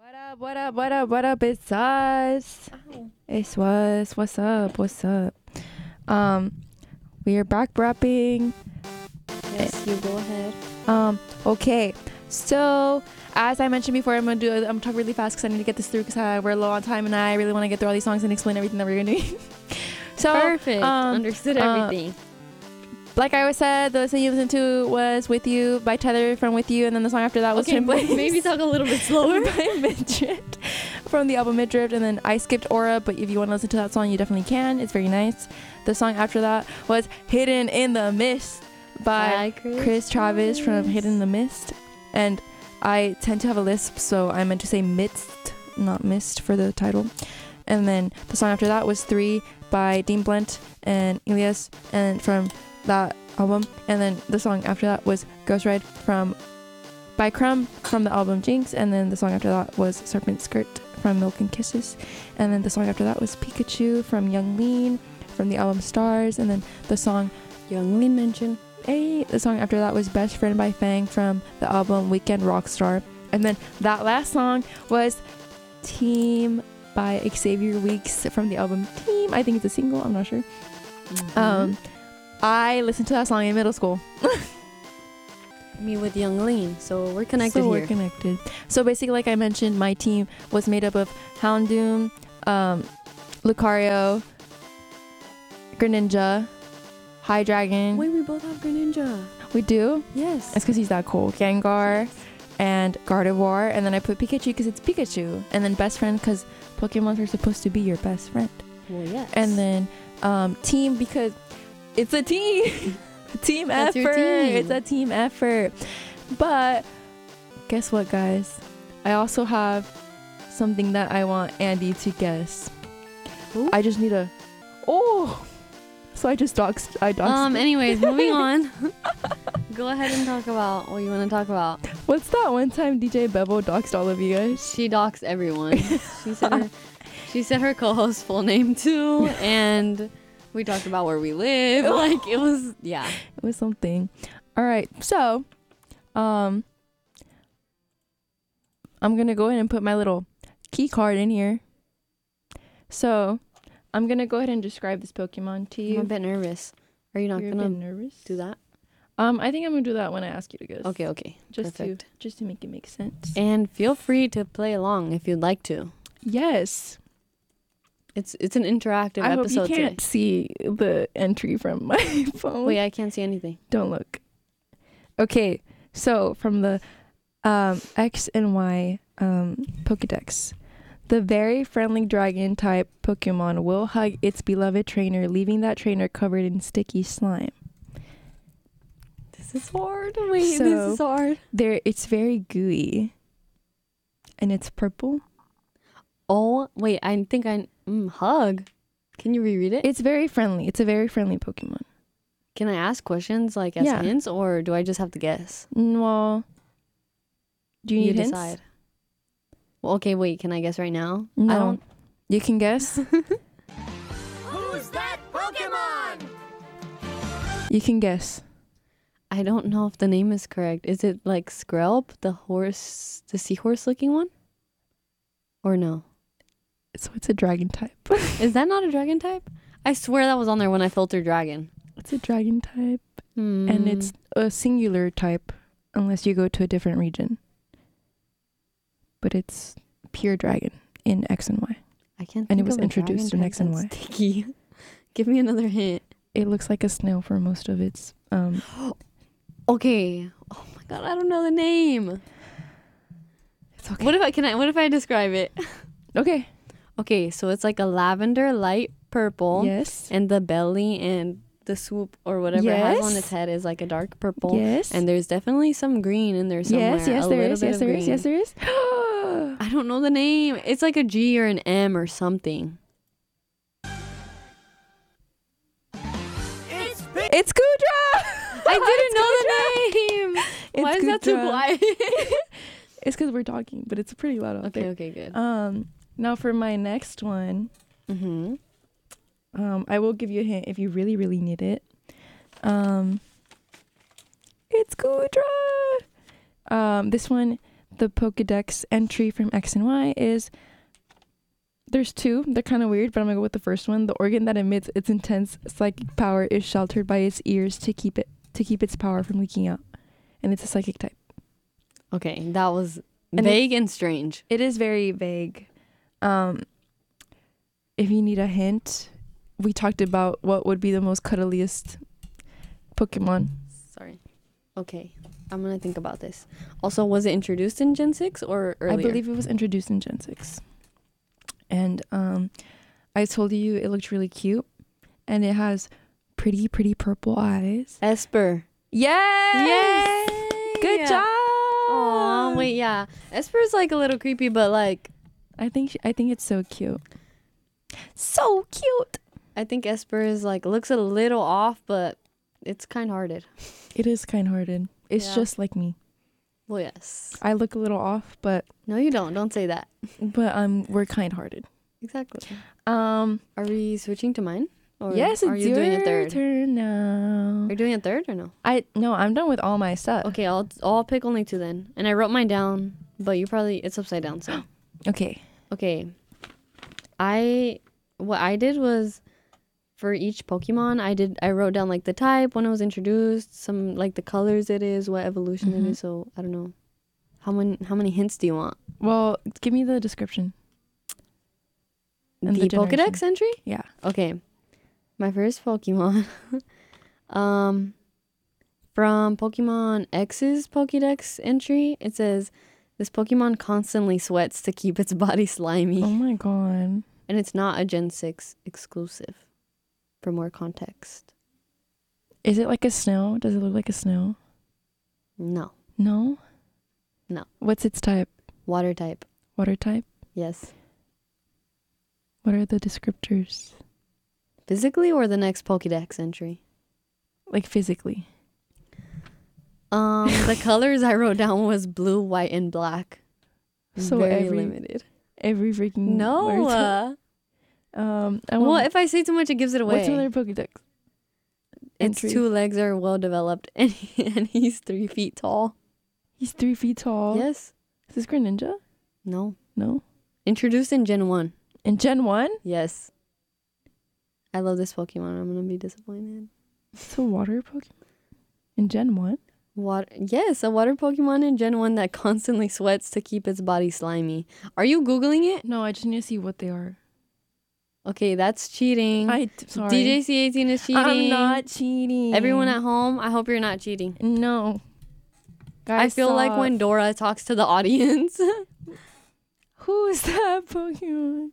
What up, what up, what up, what up? It's us. Ow. It's us. What's up? What's up? We are back rapping. Yes, you go ahead. Okay. So, as I mentioned before, I'm gonna talk really fast because I need to get this through because we're low on time and I really want to get through all these songs and explain everything that we're gonna do. So, Perfect. Understood everything. like I always said, the song you listened to was "With You" by Tether from "With You," and then the song after that was "Twin Place." Maybe talk a little bit slower. by Midrift from the album Midrift, and then I skipped Aura, but if you want to listen to that song, you definitely can. It's very nice. The song after that was "Hidden in the Mist" by Chris Travis from Hidden in the Mist, and I tend to have a lisp, so I meant to say midst, not mist for the title. And then the song after that was "3" by Dean Blent and Elias, and from that album. And then the song after that was "Ghost Ride" by Crumb from the album Jinx, and then the song after that was "Serpent Skirt" from Milk and Kisses, and then the song after that was "Pikachu" from Young Lean from the album Stars, and then the song Young Lean mention. the song after that was "Best Friend" by Fang from the album Weekend Rockstar, and then that last song was "Team" by Xavier Weeks from the album Team. I think it's a single, I'm not sure. I listened to that song in middle school. Me with Young Lean, so we're connected So here. we're connected. So basically, like I mentioned, my team was made up of Houndoom, Lucario, Greninja, High Dragon. Wait, we both have Greninja. We do? Yes. That's because he's that cool. Gengar and Gardevoir. And then I put Pikachu because it's Pikachu. And then Best Friend because Pokemon are supposed to be your best friend. Well, yes. And then Team because it's a team. Team That's your effort. team. It's a team effort. But guess what, guys? I also have something that I want Andy to guess. Who? I just need a so I doxed. Anyways, moving on. Go ahead and talk about what you want to talk about. What's that one time DJ Bevo doxed all of you guys? She doxed everyone. She said her co-host's full name too, and we talked about where we live. Like it was, yeah. It was something. All right, so I'm gonna go ahead and put my little key card in here. So I'm gonna go ahead and describe this Pokemon to you. I'm a bit nervous. Are you not You're a gonna bit nervous? do that? I think I'm gonna do that when I ask you to guess. Okay. Just Perfect. to make it make sense. And feel free to play along if you'd like to. Yes. It's an interactive I hope episode you can't today. see the entry from my phone. Wait, I can't see anything. Don't look. Okay, so from the X and Y Pokedex, the very friendly dragon type Pokemon will hug its beloved trainer, leaving that trainer covered in sticky slime. This is hard. Wait, So- this is hard. It's very gooey, and it's purple. Oh, wait, I think hug. Can you reread it? It's very friendly. It's a very friendly Pokemon. Can I ask questions like as Yeah. hints, or do I just have to guess? Well, do you need hints? decide. Well, okay, wait. Can I guess right now? No. I don't. You can guess. Who's that Pokemon? You can guess. I don't know if the name is correct. Is it like Skrelp, the seahorse looking one? Or no? So it's a dragon type. Is that not a dragon type? I swear that was on there when I filtered dragon. It's a dragon type, and it's a singular type unless you go to a different region. But it's pure dragon in X and Y. I can't. and it think was of a introduced dragon in type X and that's Y. Sticky. Give me another hint. It looks like a snail for most of its Okay. Oh my god, I don't know the name. It's okay. What if I describe it? Okay. Okay, so it's like a lavender light purple. Yes. And the belly and the swoop or whatever it has on Yes. its head is like a dark purple. Yes. And there's definitely some green in there somewhere. yes, yes, a there little is. bit Yes, of there is. green. Yes, there is. I don't know the name. It's like a G or an M or something. It's It's Goodra. I didn't know the name. It's Why is that too Goodra. quiet? It's because we're talking, but it's pretty loud out there. Okay, good. Now for my next one, Mm-hmm. I will give you a hint if you really, really need it. It's Goodra. This one, the Pokedex entry from X and Y is there's two. They're kind of weird, but I'm gonna go with the first one. The organ that emits its intense psychic power is sheltered by its ears to keep its power from leaking out, and it's a psychic type. Okay, that was And vague and strange. It is very vague. If you need a hint, we talked about what would be the most cuddliest Pokemon. Sorry. Okay, I'm gonna think about this. Also, was it introduced in Gen 6 or earlier? I believe it was introduced in Gen 6. And I told you it looked really cute. And it has pretty purple eyes. Esper. Yes! Yay! Good job! Oh, wait, yeah. Esper's like a little creepy, but like I think it's so cute. So cute! I think Esper is like looks a little off, but it's kind-hearted. It is kind-hearted. It's Yeah. just like me. Well, yes. I look a little off, but No, you don't. Don't say that. we're kind-hearted. Exactly. Are Are we switching to mine? Or yes, are it's you your doing a third? turn now. Are you doing a third or no? No, I'm done with all my stuff. Okay, I'll pick only two then. And I wrote mine down, but it's upside down, so. Okay. Okay. What I did was for each Pokemon, I wrote down like the type, when it was introduced, some like the colors it is, what evolution it is, so I don't know. How many hints do you want? Well, give me the description. And The the generation. Pokedex entry? Yeah. Okay. My first Pokemon from Pokemon X's Pokédex entry, it says this Pokemon constantly sweats to keep its body slimy. Oh my god. And it's not a Gen 6 exclusive. For more context. Is it like a snail? Does it look like a snail? No. No? No. What's its type? Water type. Water type? Yes. What are the descriptors? Physically or the next Pokédex entry? Like physically. The colors I wrote down was blue, white, and black. So very limited. Every freaking No. I Well, want, if I say too much, it gives it away. what's another Pokédex? Its entry? 2 legs are well developed, and he's 3 feet tall. He's 3 feet tall. Yes. Is this Greninja? No. No. Introduced in Gen 1. In Gen 1? Yes. I love this Pokemon. I'm gonna be disappointed. It's a water Pokemon? In Gen 1? Yes, a water Pokemon in Gen 1 that constantly sweats to keep its body slimy. Are you Googling it? No, I just need to see what they are. Okay, that's cheating. Sorry. DJC18 is cheating. I'm not cheating. Everyone at home, I hope you're not cheating. No. I Guys, feel like stop. when Dora talks to the audience. Who is that Pokemon?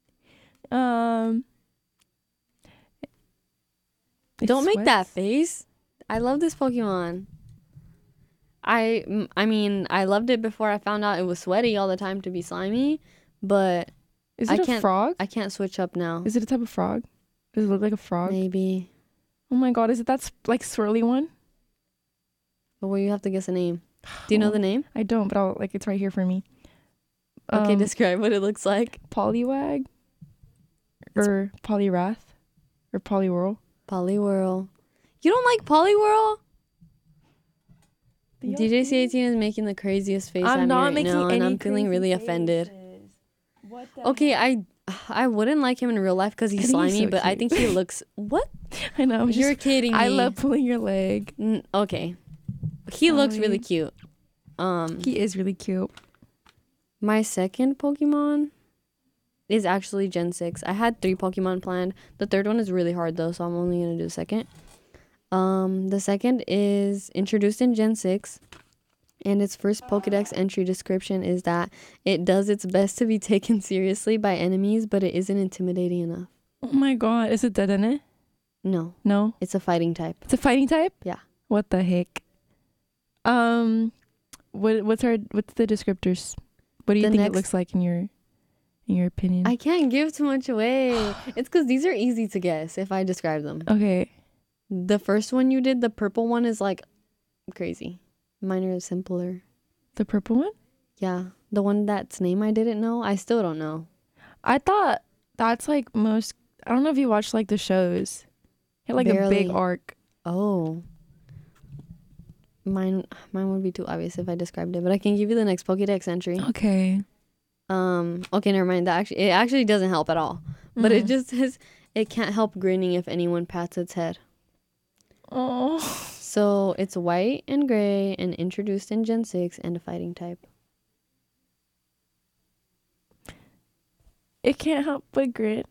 it Don't make that sweats? face. I love this Pokemon. I mean, I loved it before I found out it was sweaty all the time to be slimy, but Is I it a can't- frog? I can't switch up now. Is it a type of frog? Does it look like a frog? Maybe. Oh my god, is it that like swirly one? But well, you have to guess a name. Do you know the name? I don't, but it's right here for me. Okay, describe what it looks like. Poliwag? Or Poliwrath? Or Poliwhirl? Poliwhirl. You don't like Poliwhirl? The DJC18 is making the craziest face I'm at me not right making now, and any I'm feeling crazy really offended. faces. What the Okay, I wouldn't like him in real life because he's I think he's slimy, so but I cute. think he looks... What? I know. You're kidding me. I love pulling your leg. Okay. He looks really Sorry. cute. He is really cute. My second Pokemon is actually Gen 6. I had 3 Pokemon planned. The third one is really hard though, so I'm only going to do the second. The second is introduced in Gen 6. And its first Pokedex entry description is that it does its best to be taken seriously by enemies, but it isn't intimidating enough. Oh my god. Is it Dedenne? No, No. it's a fighting type. It's a fighting type? Yeah. What the heck? What's the descriptors? What do you The think next- it looks like in your opinion? I can't give too much away. It's because these are easy to guess if I describe them. Okay. The first one you did, the purple one, is like crazy. Mine are simpler. The purple one? Yeah. The one that's name I didn't know, I still don't know. I thought that's like most. I don't know if you watch like the shows. It had like a big Barely. arc. Oh. Mine would be too obvious if I described it, but I can give you the next Pokédex entry. Okay. Okay, never mind. It actually doesn't help at all. But it just says it can't help grinning if anyone pats its head. Oh. So it's white and gray and introduced in Gen 6 and a fighting type. It can't help but grin.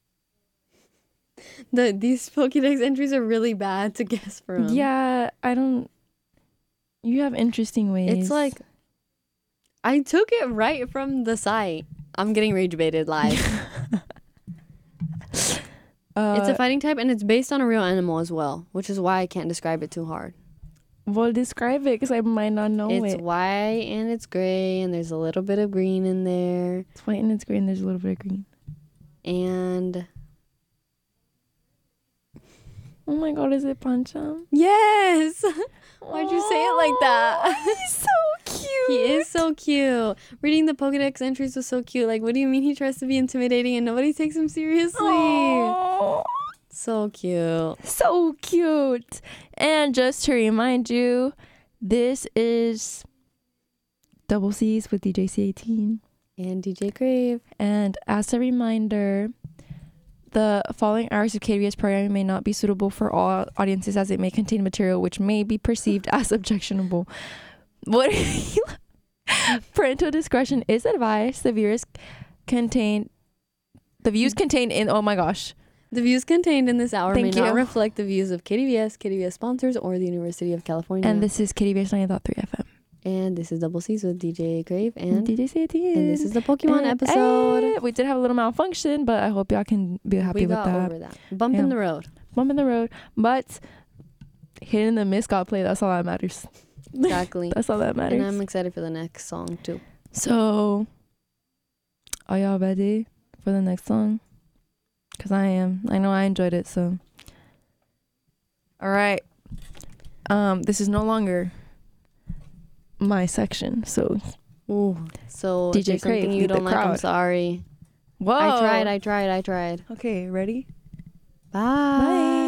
These Pokédex entries are really bad to guess from. Yeah, I don't. You have interesting ways. It's like I took it right from the site. I'm getting rage baited live. It's a fighting type and it's based on a real animal as well, which is why I can't describe it too hard. Well, describe it because I might not know it. It's white and it's gray and there's a little bit of green in there. It's white and it's green. There's a little bit of green. And oh my god, is it Pancham? yes. Why'd you say it like that? He's so cute. He is so cute. Reading the Pokédex entries was so cute. Like, what do you mean he tries to be intimidating and nobody takes him seriously? Aww. So cute. So cute. And just to remind you, this is Double C's with DJ C18 and DJ Crave. And as a reminder, the following hours of KBS programming may not be suitable for all audiences as it may contain material which may be perceived as objectionable. What parental discretion is advised. The views contained in The views contained in this hour Thank may you. not reflect the views of KDVS sponsors, or the University of California. And this is KDVS 90.3 FM. And this is Double C's with DJ Crave and DJ C18. And this is the Pokemon episode. We did have a little malfunction, but I hope y'all can be happy with that. We got over that. Bump in the road. Bump in the road. But hitting the miss got played. That's all that matters. Exactly. That's all that matters. And I'm excited for the next song too. So, are y'all ready for the next song? Because I am. I know I enjoyed it, so. All right. This is no longer my section, so. Ooh. So DJ if there's something Crave, you lead the don't like, I'm crowd. sorry. Whoa. I tried. Okay, ready? Bye.